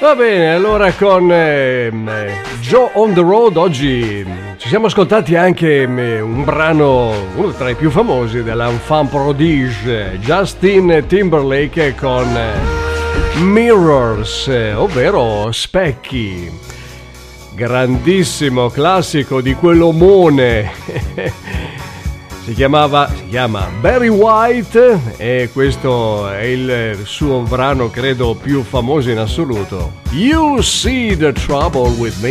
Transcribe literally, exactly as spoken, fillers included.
Va bene, allora con eh, Joe on the Road oggi ci siamo ascoltati anche eh, un brano, uno tra i più famosi dell'enfant prodige, Justin Timberlake con eh, Mirrors, eh, ovvero specchi. Grandissimo classico di quell'omone. Si chiamava, si chiama Barry White e questo è il suo brano credo più famoso in assoluto. You See the Trouble with Me.